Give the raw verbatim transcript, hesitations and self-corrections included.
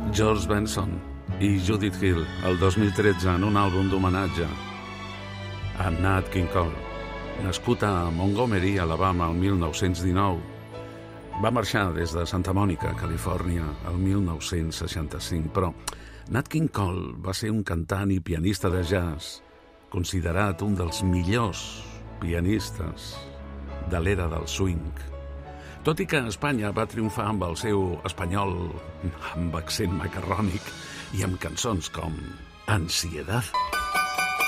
George Benson i Judith Hill el dos mil tretze en un àlbum d'homenatge a Nat King Cole. Nascut a Montgomery, Alabama, el mil nou-cents dinou, va marxar des de Santa Mònica, Califòrnia, el mil nou-cents seixanta-cinc, però Nat King Cole va ser un cantant i pianista de jazz, considerat un dels millors pianistes de l'era del swing. Tot i que a Espanya va triomfar amb el seu espanyol amb accent macarrònic i amb cançons com Ansiedad.